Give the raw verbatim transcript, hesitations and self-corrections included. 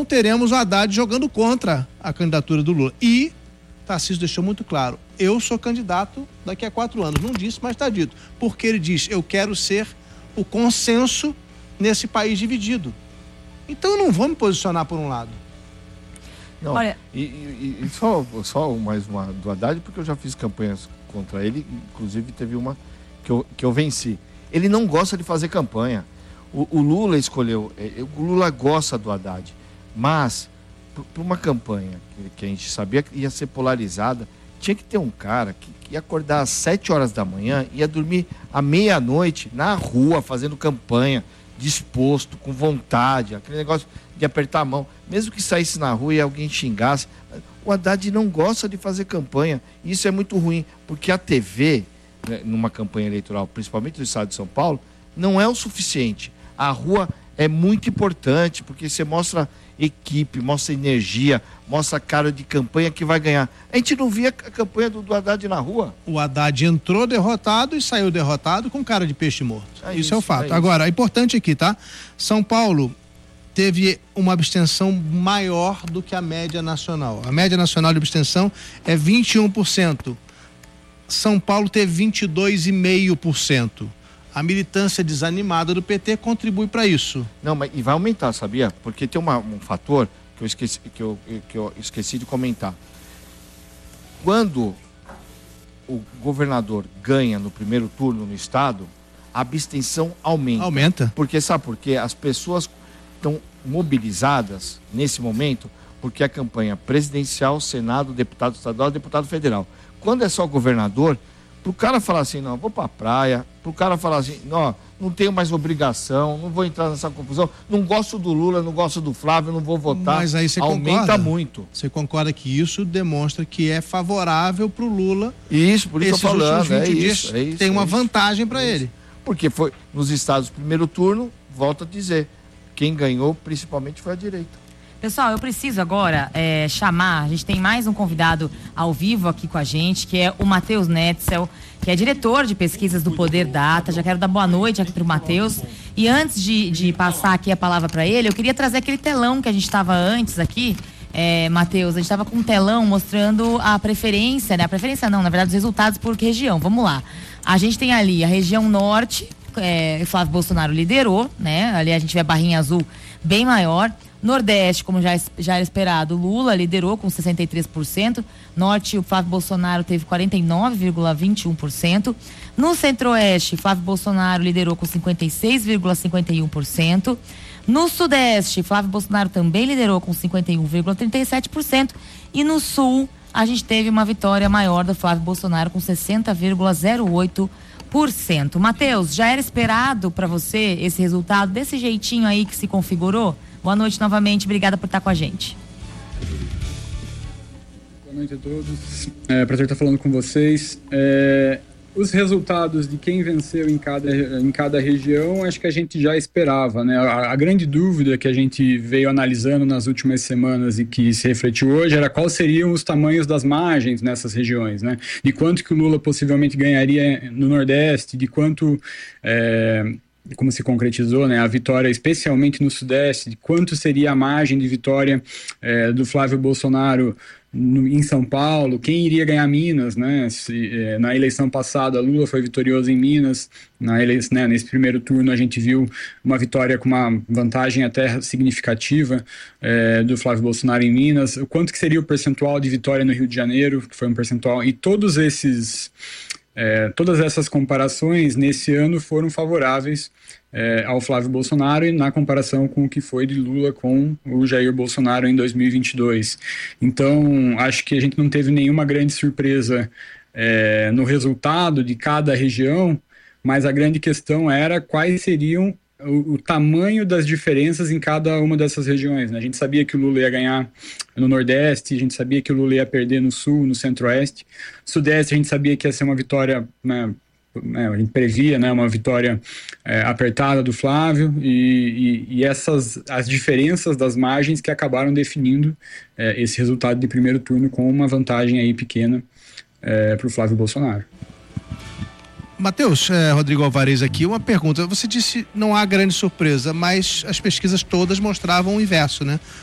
não teremos o Haddad jogando contra a candidatura do Lula. E Tarcísio deixou muito claro, eu sou candidato daqui a quatro anos. Não disse, mas está dito. Porque ele diz, eu quero ser o consenso nesse país dividido. Então eu não vou me posicionar por um lado. Não, Olha... e, e, e só, só mais uma do Haddad, porque eu já fiz campanhas contra ele, inclusive teve uma que eu, que eu venci. Ele não gosta de fazer campanha. O, o Lula escolheu, o Lula gosta do Haddad, mas para uma campanha que, que a gente sabia que ia ser polarizada, tinha que ter um cara que, que ia acordar às sete horas da manhã, ia dormir à meia-noite na rua fazendo campanha, disposto, com vontade, aquele negócio de apertar a mão, mesmo que saísse na rua e alguém xingasse. O Haddad não gosta de fazer campanha, e isso é muito ruim, porque a T V, né, numa campanha eleitoral, principalmente no estado de São Paulo, não é o suficiente. A rua é muito importante, porque você mostra equipe, mostra energia, mostra cara de campanha que vai ganhar. A gente não via a campanha do, do Haddad na rua. O Haddad entrou derrotado e saiu derrotado com cara de peixe morto. É isso, isso é o fato. É Agora, é importante aqui, tá? São Paulo teve uma abstenção maior do que a média nacional. A média nacional de abstenção é vinte e um por cento. São Paulo teve vinte e dois vírgula cinco por cento. A militância desanimada do P T contribui para isso. Não, mas e vai aumentar, sabia? Porque tem uma, um fator que eu, esqueci, que, eu, que eu esqueci de comentar. Quando o governador ganha no primeiro turno no estado, a abstenção aumenta. Aumenta. Porque sabe por quê? As pessoas estão mobilizadas nesse momento porque a campanha presidencial, Senado, deputado estadual, deputado federal. Quando é só governador, pro cara falar assim, não, vou pra praia, pro cara falar assim, não, não tenho mais obrigação, não vou entrar nessa confusão, não gosto do Lula, não gosto do Flávio, não vou votar. Mas aí você aumenta concorda, muito. Você concorda que isso demonstra que é favorável pro Lula? Isso, por isso esses eu tô falando, últimos vinte é dias isso, é isso, tem uma é isso, vantagem para é ele. Porque foi nos estados do primeiro turno, volto a dizer, quem ganhou principalmente foi a direita. Pessoal, eu preciso agora é, chamar, a gente tem mais um convidado ao vivo aqui com a gente, que é o Matheus Netzel, que é diretor de pesquisas do Poder Data. Já quero dar boa noite aqui para o Matheus. E antes de, de passar aqui a palavra para ele, eu queria trazer aquele telão que a gente estava antes aqui, é, Matheus, a gente estava com um telão mostrando a preferência, né? A preferência não, na verdade, os resultados por região. Vamos lá. A gente tem ali a região norte, é, Flávio Bolsonaro liderou, né? Ali a gente vê a barrinha azul bem maior. Nordeste, como já, já era esperado, Lula liderou com sessenta e três por cento. Norte, o Flávio Bolsonaro teve quarenta e nove vírgula vinte e um por cento. No Centro-Oeste, Flávio Bolsonaro liderou com cinquenta e seis vírgula cinquenta e um por cento. No Sudeste, Flávio Bolsonaro também liderou com cinquenta e um vírgula trinta e sete por cento. E no Sul, a gente teve uma vitória maior do Flávio Bolsonaro com sessenta vírgula zero oito por cento. Matheus, já era esperado para você esse resultado desse jeitinho aí que se configurou? Boa noite novamente, obrigada por estar com a gente. Boa noite a todos, é prazer estar falando com vocês. É, os resultados de quem venceu em cada, em cada região, acho que a gente já esperava, né? A, a grande dúvida que a gente veio analisando nas últimas semanas e que se refletiu hoje era quais seriam os tamanhos das margens nessas regiões, né? De quanto que o Lula possivelmente ganharia no Nordeste, de quanto... É, como se concretizou, né, a vitória especialmente no Sudeste, de quanto seria a margem de vitória é, do Flávio Bolsonaro no, em São Paulo, quem iria ganhar Minas, né, se, é, na eleição passada Lula foi vitorioso em Minas, na eleição, né, nesse primeiro turno a gente viu uma vitória com uma vantagem até significativa é, do Flávio Bolsonaro em Minas, o quanto que seria o percentual de vitória no Rio de Janeiro, que foi um percentual, e todos esses... É, todas essas comparações nesse ano foram favoráveis é, ao Flávio Bolsonaro e na comparação com o que foi de Lula com o Jair Bolsonaro em dois mil e vinte e dois. Então, acho que a gente não teve nenhuma grande surpresa é, no resultado de cada região, mas a grande questão era quais seriam o, o tamanho das diferenças em cada uma dessas regiões, né? A gente sabia que o Lula ia ganhar no Nordeste, a gente sabia que o Lula ia perder no Sul, no Centro-Oeste. Sudeste, a gente sabia que ia ser uma vitória, né, né, a gente previa, né, uma vitória é, apertada do Flávio, e, e, e essas, as diferenças das margens que acabaram definindo é, esse resultado de primeiro turno com uma vantagem aí pequena é, para o Flávio Bolsonaro. Matheus, é, Rodrigo Alvarez aqui, uma pergunta. Você disse não há grande surpresa, mas as pesquisas todas mostravam o inverso, né?